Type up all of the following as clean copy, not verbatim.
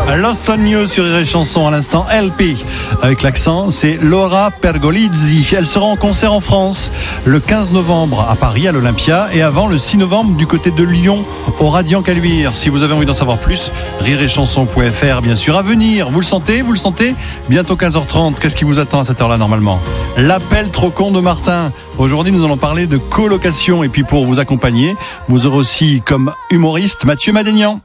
Lost on You sur Rire et Chanson à l'instant. LP avec l'accent, c'est Laura Pergolizzi. Elle sera en concert en France le 15 novembre à Paris à l'Olympia et avant le 6 novembre du côté de Lyon au Radiant Caluire. Si vous avez envie d'en savoir plus, rireetchanson.fr bien sûr à venir. Vous le sentez bientôt 15h30. Qu'est-ce qui vous attend à cette heure-là normalement? L'appel trop con de Martin. Aujourd'hui nous allons parler de colocation et puis pour vous accompagner, vous aurez aussi comme humoriste Mathieu Madénian.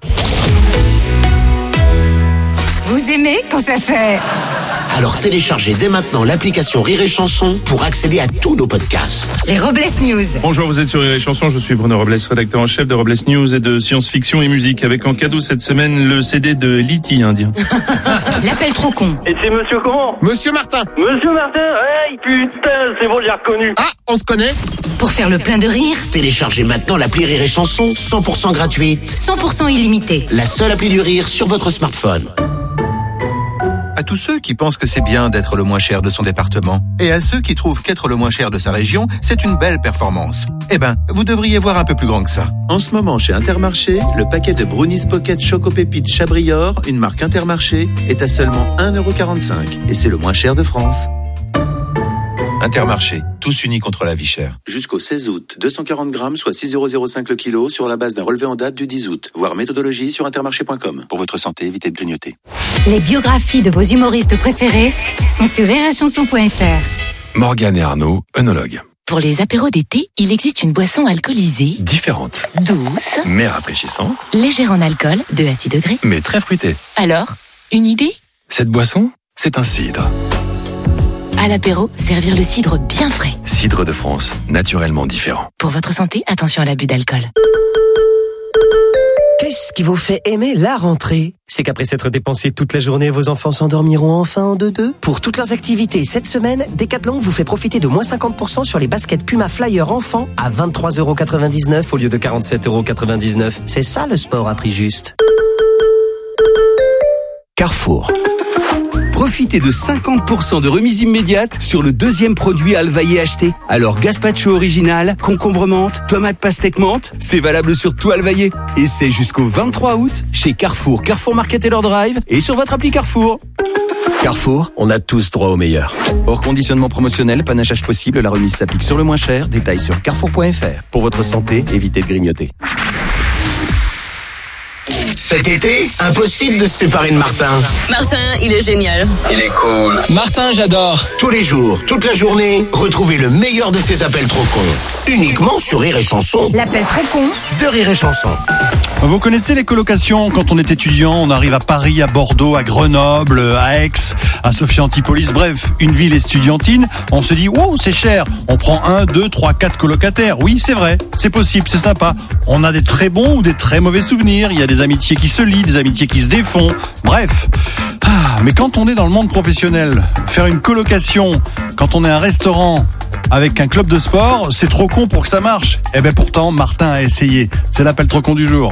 Vous aimez quand ça fait... Alors téléchargez dès maintenant l'application Rire et Chanson pour accéder à tous nos podcasts. Les Robles News. Bonjour, vous êtes sur Rire et Chanson, je suis Bruno Robles, rédacteur en chef de Robles News et de science-fiction et musique, avec en cadeau cette semaine le CD de Liti indien. L'appel trop con. Et c'est monsieur comment? Monsieur Martin. Monsieur Martin, hey, putain, c'est bon, j'ai reconnu. Ah, on se connaît? Pour faire le plein de rire, Téléchargez maintenant l'appli Rire et Chanson 100% gratuite. 100% illimité. La seule appli du rire sur votre smartphone. À tous ceux qui pensent que c'est bien d'être le moins cher de son département, et à ceux qui trouvent qu'être le moins cher de sa région, c'est une belle performance. Eh ben, vous devriez voir un peu plus grand que ça. En ce moment, chez Intermarché, le paquet de Brownies Pocket Choco Pépite Chabrior, une marque Intermarché, est à seulement 1,45€, et c'est le moins cher de France. Intermarché, tous unis contre la vie chère. Jusqu'au 16 août, 240 grammes, soit 6,05€ le kilo, sur la base d'un relevé en date du 10 août. Voir méthodologie sur intermarché.com. Pour votre santé, évitez de grignoter. Les biographies de vos humoristes préférés sont sur rireetchanson.fr. Morgane et Arnaud, œnologues. Pour les apéros d'été, il existe une boisson alcoolisée, Différente, douce, mais rafraîchissante, légère en alcool, de à 6 degrés. mais très fruitée. Alors, une idée? Cette boisson, c'est un cidre. À l'apéro, servir le cidre bien frais. Cidre de France, naturellement différent. Pour votre santé, attention à l'abus d'alcool. Qu'est-ce qui vous fait aimer la rentrée? C'est qu'après s'être dépensé toute la journée, vos enfants s'endormiront enfin en 2-2. Pour toutes leurs activités cette semaine, Decathlon vous fait profiter de moins 50% sur les baskets Puma Flyer enfants à 23,99€ au lieu de 47,99€. C'est ça le sport à prix juste. Carrefour. Profitez de 50% de remise immédiate sur le deuxième produit Alvaillé acheté. Alors gazpacho original, concombre menthe, tomate pastèque menthe, c'est valable sur tout Alvaillé. Et c'est jusqu'au 23 août chez Carrefour, Carrefour Market et leur Drive et sur votre appli Carrefour. Carrefour, on a tous droit au meilleur. Hors conditionnement promotionnel, panachage possible, la remise s'applique sur le moins cher. Détails sur carrefour.fr. Pour votre santé, évitez de grignoter. Cet été, impossible de se séparer de Martin. Martin, il est génial. Il est cool. Martin, j'adore. Tous les jours, toute la journée, retrouvez le meilleur de ses appels trop cons. Uniquement sur Rire et Chanson. L'appel trop con De Rire et Chanson. Vous connaissez les colocations quand on est étudiant, on arrive à Paris, à Bordeaux, à Grenoble, à Aix, à Sophia Antipolis, bref, une ville estudiantine, on se dit wow, c'est cher, on prend 1, 2, 3, 4 colocataires. Oui, c'est vrai, c'est possible, c'est sympa. On a des très bons ou des très mauvais souvenirs, il y a des amitiés qui se lient, des amitiés qui se défont, bref. Mais quand on est dans le monde professionnel, faire une colocation, quand on est un restaurant avec un club de sport, c'est trop con pour que ça marche. Eh ben pourtant, Martin a essayé. C'est l'appel trop con du jour.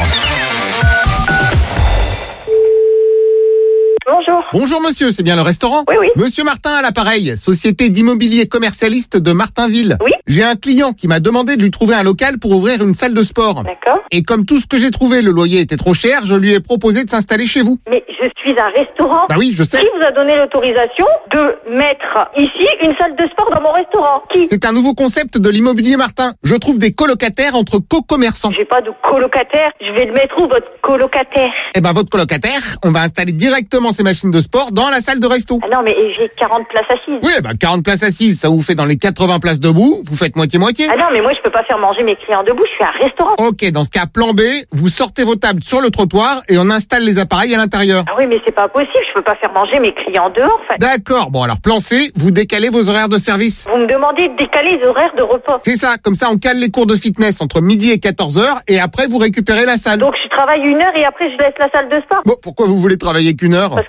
Bonjour. Bonjour monsieur, c'est bien le restaurant? Oui. Monsieur Martin à l'appareil, société d'immobilier commercialiste de Martinville. Oui. J'ai un client qui m'a demandé de lui trouver un local pour ouvrir une salle de sport. D'accord. Et comme tout ce que j'ai trouvé, le loyer était trop cher, je lui ai proposé de s'installer chez vous. Mais je suis un restaurant. Bah oui, je sais. Qui vous a donné l'autorisation de mettre ici une salle de sport dans mon restaurant? Qui? C'est un nouveau concept de l'immobilier Martin. Je trouve des colocataires entre co-commerçants. J'ai pas de colocataire. Je vais le mettre où, votre colocataire? Eh ben, votre colocataire, on va installer directement ces machines de sport dans la salle de resto. Ah non, mais j'ai 40 places assises. Oui, 40 places assises, ça vous fait dans les 80 places debout, vous faites moitié-moitié. Ah non, mais moi, je peux pas faire manger mes clients debout, je suis un restaurant. Ok, dans ce cas, plan B, vous sortez vos tables sur le trottoir et on installe les appareils à l'intérieur. Ah oui, mais c'est pas possible, je peux pas faire manger mes clients dehors, en fait. D'accord, bon alors plan C, vous décalez vos horaires de service. Vous me demandez de décaler les horaires de repas. C'est ça, comme ça on cale les cours de fitness entre midi et 14h et après vous récupérez la salle. Donc je travaille 1 heure et après je laisse la salle de sport. Bon, pourquoi vous voulez travailler qu'1 heure? Parce que moi, mes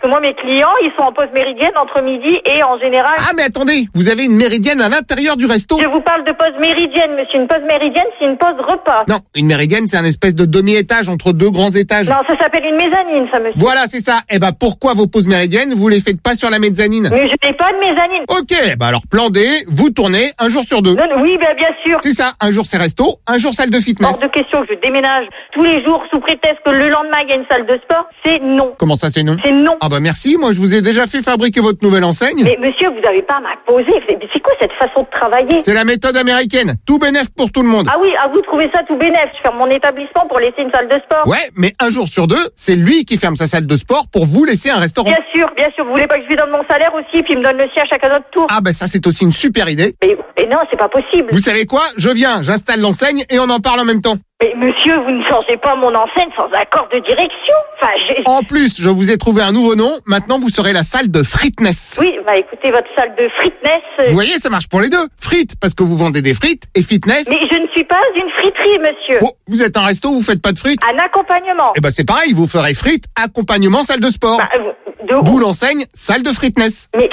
clients, ils sont en pause méridienne entre midi et en général... Ah, mais attendez, vous avez une méridienne à l'intérieur du resto? Je vous parle de pause méridienne, monsieur. Une pause méridienne, c'est une pause repas. Non, une méridienne, c'est un espèce de demi-étage entre deux grands étages. Non, ça s'appelle une mezzanine, ça, monsieur. Voilà, c'est ça. Eh ben, pourquoi vos pauses méridiennes, vous les faites pas sur la mezzanine? Mais je n'ai pas de mezzanine. Ok, bah alors plan D, vous tournez un jour sur deux. Non, oui, bien sûr. C'est ça, un jour c'est resto, un jour salle de fitness. Hors de question que je déménage tous les jours sous prétexte que le lendemain il y a une salle de sport, c'est non. Comment ça c'est non? C'est non. Ah bah merci, moi je vous ai déjà fait fabriquer votre nouvelle enseigne. Mais monsieur, vous n'avez pas à m'imposer. C'est quoi cette façon de travailler? C'est la méthode américaine, tout bénef pour tout le monde. Ah oui, vous trouvez ça tout bénef. Je ferme mon établissement pour laisser une salle de sport. Ouais, mais un jour sur deux, c'est lui qui ferme sa salle de sport pour vous laisser un restaurant. Bien sûr. Vous voulez pas que je lui donne mon salaire aussi, puis il me donne le sien à chacun notre tour? Ah bah ça c'est aussi une super idée. Mais non, c'est pas possible. Vous savez quoi? Je viens, j'installe l'enseigne et on en parle en même temps. Mais monsieur, vous ne changez pas mon enseigne sans accord de direction. En plus, je vous ai trouvé un nouveau nom. Maintenant, vous serez la salle de fitness. Oui, écoutez, votre salle de fitness... Vous voyez, ça marche pour les deux. Frites, parce que vous vendez des frites, et fitness... Mais je ne suis pas une friterie, monsieur. Bon, vous êtes un resto, vous faites pas de frites? Un accompagnement. Eh ben c'est pareil, vous ferez frites, accompagnement, salle de sport. D'où l'enseigne, salle de fitness. Mais...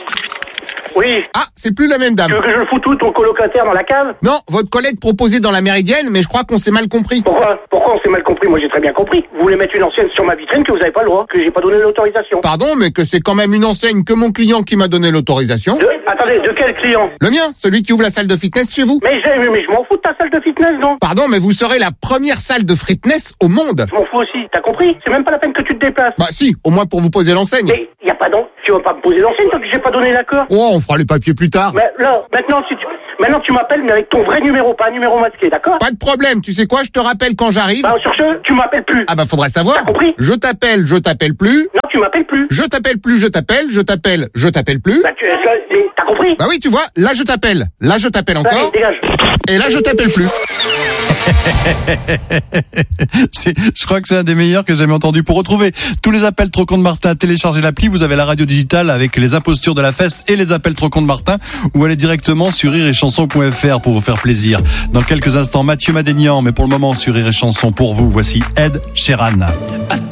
Oui. Ah, c'est plus la même dame. Tu veux que je le foute tout, ton colocataire, dans la cave? Non, votre collègue proposait dans la méridienne, mais je crois qu'on s'est mal compris. Pourquoi on s'est mal compris? Moi, j'ai très bien compris. Vous voulez mettre une enseigne sur ma vitrine que vous n'avez pas le droit, que j'ai pas donné l'autorisation. Pardon, mais que c'est quand même une enseigne que mon client qui m'a donné l'autorisation. Attendez, de quel client? Le mien, celui qui ouvre la salle de fitness chez vous. Mais je m'en fous de ta salle de fitness, non? Pardon, mais vous serez la première salle de fitness au monde. Je m'en fous aussi, t'as compris? C'est même pas la peine que tu te déplaces. Bah si, au moins pour vous poser l'enseigne. Mais y a pas d'enseigne. Tu vas pas me poser l'enseigne tant que j'ai pas donné l'accord. Oh, on fera les papiers plus tard. Mais là, maintenant tu m'appelles, mais avec ton vrai numéro, pas un numéro masqué, d'accord? Pas de problème, tu sais quoi, je te rappelle quand j'arrive. Bah, sur ce, tu m'appelles plus. Ah bah faudrait savoir. T'as compris? Je t'appelle plus. Non, tu m'appelles plus. Je t'appelle plus, je t'appelle plus. Bah, t'as compris? Bah oui, tu vois, là je t'appelle encore. Allez, dégage. Et là je t'appelle plus. Je crois que c'est un des meilleurs que j'ai jamais entendu. Pour retrouver tous les appels trop cons de Martin, téléchargez l'appli. Vous avez la radio digitale avec les impostures de la fesse et les appels trop cons de Martin, ou allez directement sur rireetchanson.fr pour vous faire plaisir. Dans quelques instants, Mathieu Madénian, mais pour le moment sur Rire et Chanson pour vous, voici Ed Sheeran.